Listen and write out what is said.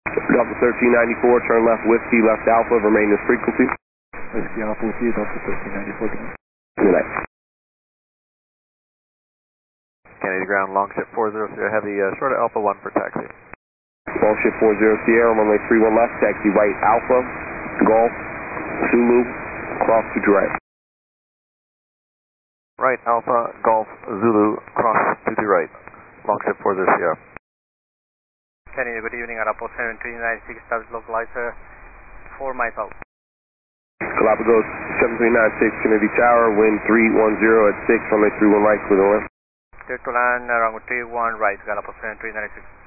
Delta 1394, turn left Whiskey, left Alpha, remain this frequency. Whiskey Alpha with you, Delta 1394. Good night. Kennedy ground, Longship 40 Sierra Heavy, short of Alpha 1 for taxi. Longship 40 Sierra, runway 31 left, taxi right Alpha, Golf, Zulu, cross to right. Right Alpha, Golf, Zulu, cross to the right. Longship 40 Sierra. Kennedy, good evening, Airport 7396, service localizer 4 miles out. Galapagos 7396, Kennedy Tower, wind 310 at 6, runway 31 right, clear the wind. Clear to land, runway 31 right, Galapagos 7396.